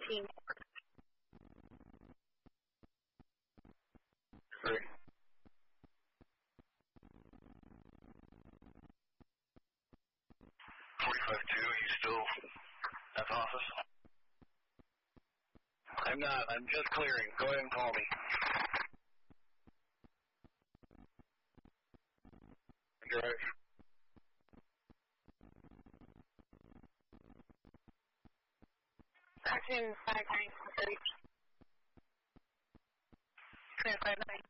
team. 3. 45-2, you still at the office? I'm not. I'm just clearing. Go ahead and call me. Drive. Action 5930. 559.